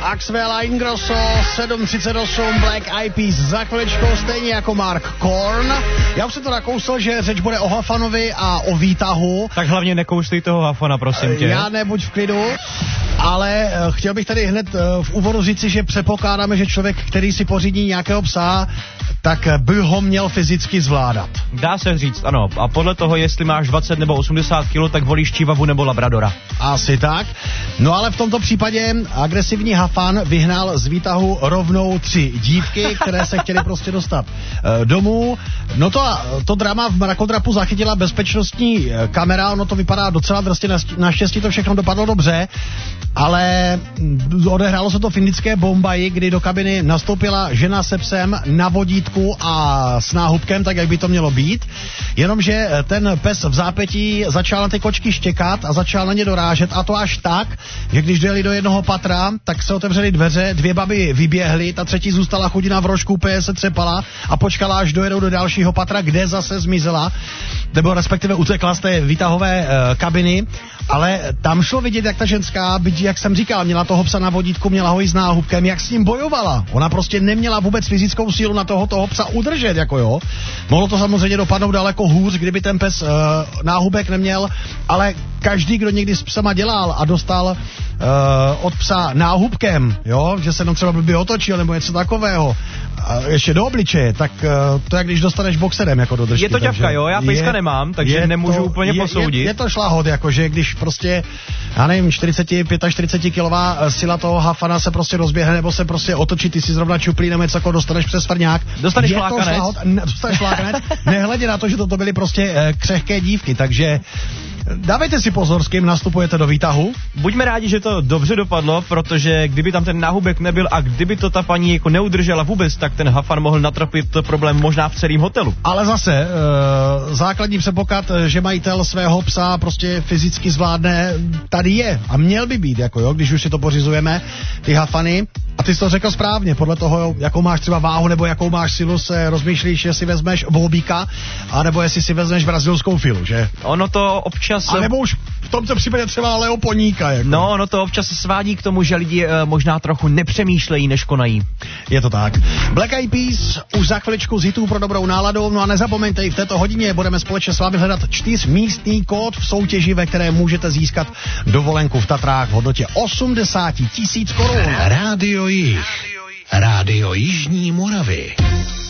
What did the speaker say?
Axwell a Ingrosso, 7:38, Black Eyed Peas za chviličkou, stejně jako Mark Korn. Já už jsem to nakousl, že řeč bude o Hafanovi a o výtahu. Tak hlavně nekouslí toho Hafana, prosím tě. Já nebuď v klidu, ale chtěl bych tady hned v úvodu říci, že předpokládáme, že člověk, který si pořídí nějakého psa, tak by ho měl fyzicky zvládat. Dá se říct, ano. A podle toho, jestli máš 20 nebo 80 kg, tak volíš Chihuahu nebo Labradora. Asi tak. No ale v tomto případě agresivní Hafan vyhnal z výtahu rovnou 3 dívky, které se chtěly prostě dostat domů. No to drama v mrakodrapu zachytila bezpečnostní kamera, ono to vypadá docela drsně, naštěstí to všechno dopadlo dobře, ale odehrálo se to v indické Bombaji, kdy do kabiny nastoupila žena se psem na vodítku a s náhubkem, tak jak by to mělo být, jenomže ten pes v zápětí začal na ty kočky štěkat a začal na ně dorážet, a to až tak, že když dojeli do jednoho patra, tak se otevřely dveře, 2 baby vyběhly, ta třetí zůstala chudina v rožku, úplně se třepala a počkala, až dojedou do dalšího patra, kde zase zmizela, nebo respektive utekla z té výtahové kabiny, ale tam šlo vidět, jak ta ženská, byť, jak jsem říkal, měla toho psa na vodítku, měla ho i s náhubkem, jak s ním bojovala. Ona prostě neměla vůbec fyzickou sílu na toho psa udržet, jako jo. Mohlo to samozřejmě dopadnout daleko hůř, kdyby ten pes náhubek neměl, ale každý, kdo někdy s psama dělal a dostal od psa náhubkem, jo, že se jenom třeba blbě otočil nebo něco takového, ještě do obličeje, tak to je, když dostaneš boxerem jako do držky. Je to ťavka, jo, já pejska nemám, takže nemůžu úplně posoudit. Je to šlahot, jakože když prostě, já nevím, 45 kilová sila toho Hafana se prostě rozběhne, nebo se prostě otočí, ty si zrovna čuplí, nebo něco jako dostaneš přes frňák. Dostaneš flákanec, nehledě na to, že to byly prostě křehké dívky, takže dávejte si pozor, s kým nastupujete do výtahu. Buďme rádi, že to dobře dopadlo, protože kdyby tam ten náhubek nebyl a kdyby to ta paní jako neudržela vůbec, tak ten Hafan mohl natrpět problém možná v celém hotelu. Ale zase, základní předpoklad, že majitel svého psa prostě fyzicky zvládne, tady je a měl by být, jako jo, když už si to pořizujeme, ty Hafany. A ty jsi to řekl správně, podle toho, jakou máš třeba váhu nebo jakou máš silu, se rozmýšlíš, jestli vezmeš volbíka, anebo jestli si vezmeš brazilskou filu, že? Ono to občas... A nebo už v tomto případě třeba leoponíka, jako. No, ono to občas svádí k tomu, že lidi možná trochu nepřemýšlejí, než konají. Je to tak. Black Eyed Peas už za chviličku z hitů pro dobrou náladu, no a nezapomeňte, i v této hodině budeme společně s vámi hledat 4místný kód v soutěži, ve které můžete získat dovolenku v Tatrách v hodnotě 80 000 korun. Rádio Jih. Rádio Jižní Moravy.